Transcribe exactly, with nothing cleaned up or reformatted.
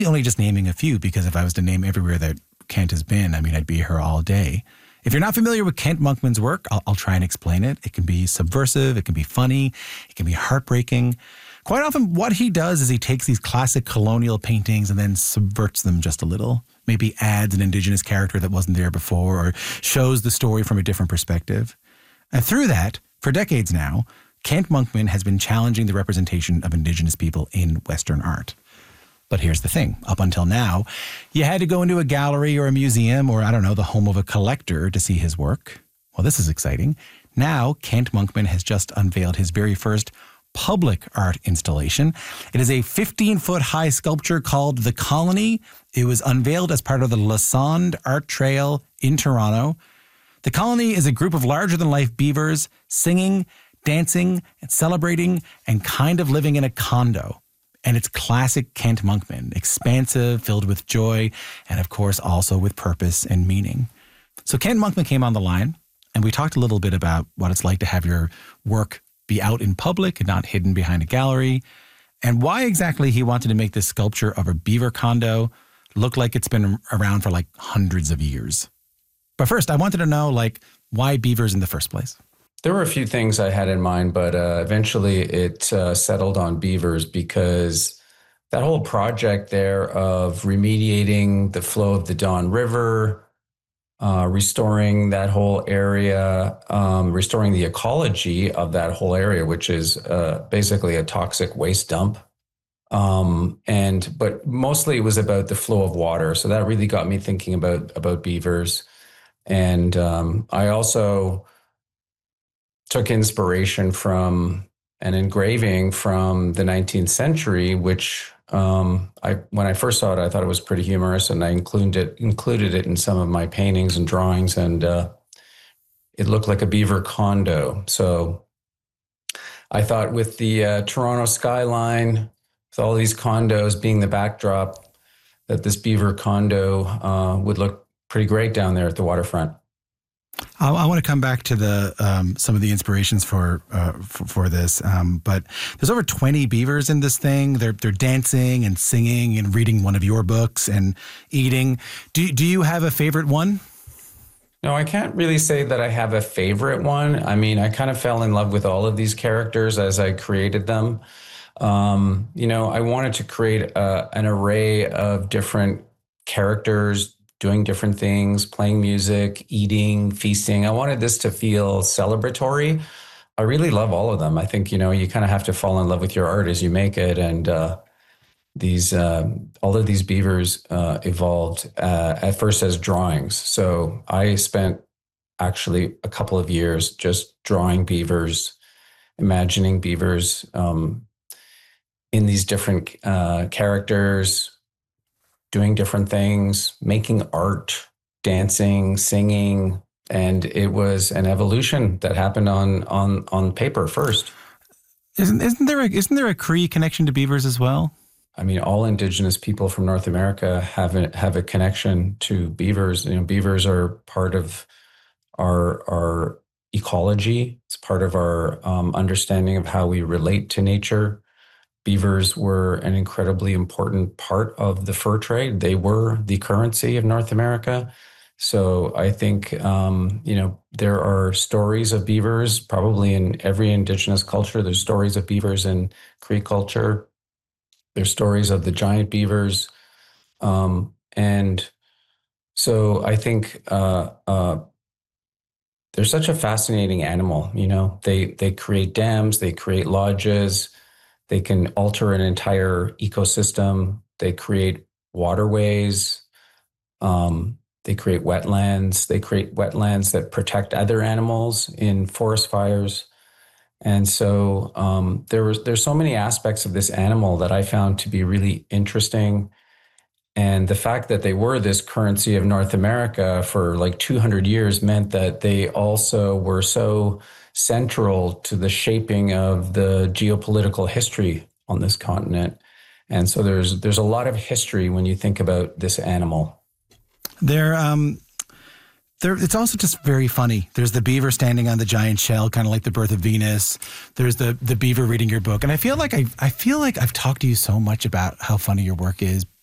Only just naming a few, because if I was to name everywhere that Kent has been, I mean, I'd be here all day. If you're not familiar with Kent Monkman's work, I'll, I'll try and explain it. It can be subversive, it can be funny, it can be heartbreaking. Quite often what he does is he takes these classic colonial paintings and then subverts them just a little. Maybe adds an Indigenous character that wasn't there before, or shows the story from a different perspective. And through that, for decades now, Kent Monkman has been challenging the representation of Indigenous people in Western art. But here's the thing. Up until now, you had to go into a gallery or a museum or, I don't know, the home of a collector to see his work. Well, this is exciting. Now, Kent Monkman has just unveiled his very first public art installation. It is a fifteen-foot high sculpture called The Colony. It was unveiled as part of the Lassonde Art Trail in Toronto. The Colony is a group of larger-than-life beavers singing, dancing, and celebrating, and kind of living in a condo. And it's classic Kent Monkman, expansive, filled with joy, and of course also with purpose and meaning. So Kent Monkman came on the line, and we talked a little bit about what it's like to have your work be out in public and not hidden behind a gallery, and why exactly he wanted to make this sculpture of a beaver condo look like it's been around for like hundreds of years. But first, I wanted to know, like, why beavers in the first place? There were a few things I had in mind, but uh, eventually it uh, settled on beavers because that whole project there of remediating the flow of the Don River, uh, restoring that whole area, um, restoring the ecology of that whole area, which is uh, basically a toxic waste dump. Um, and but mostly it was about the flow of water. So that really got me thinking about, about beavers. And um, I also took inspiration from an engraving from the nineteenth century, which um, I when I first saw it, I thought it was pretty humorous, and I included it, included it in some of my paintings and drawings, and uh, it looked like a beaver condo. So I thought with the uh, Toronto skyline, with all these condos being the backdrop, that this beaver condo uh, would look pretty great down there at the waterfront. I, I want to come back to the um, some of the inspirations for uh, for, for this, um, but there's over twenty beavers in this thing. They're they're dancing and singing and reading one of your books and eating. Do do you have a favorite one? No, I can't really say that I have a favorite one. I mean, I kind of fell in love with all of these characters as I created them. Um, you know, I wanted to create a, an array of different characters doing different things, playing music, eating, feasting. I wanted this to feel celebratory. I really love all of them. I think, you know, you kind of have to fall in love with your art as you make it. And uh, these, uh, all of these beavers uh, evolved uh, at first as drawings. So I spent actually a couple of years just drawing beavers, imagining beavers um, in these different uh, characters, doing different things, making art, dancing, singing. And it was an evolution that happened on on on paper first. Isn't isn't there a, isn't there a Cree connection to beavers as well? I mean, all Indigenous people from North America have a, have a connection to beavers. You know, beavers are part of our our ecology. It's part of our um, understanding of how we relate to nature. Beavers were an incredibly important part of the fur trade. They were the currency of North America. So I think, um, you know, there are stories of beavers probably in every Indigenous culture. There's stories of beavers in Cree culture. There's stories of the giant beavers. Um, and so I think uh, uh, they're such a fascinating animal. You know, they, they create dams, they create lodges. They can alter an entire ecosystem. They create waterways. Um, they create wetlands. They create wetlands that protect other animals in forest fires. And so um, there was there's so many aspects of this animal that I found to be really interesting. And the fact that they were this currency of North America for like two hundred years meant that they also were so central to the shaping of the geopolitical history on this continent. And so there's there's a lot of history when you think about this animal. There, um, there. It's also just very funny. There's the beaver standing on the giant shell, kind of like the birth of Venus. There's the the beaver reading your book, and I feel like I I feel like I've talked to you so much about how funny your work is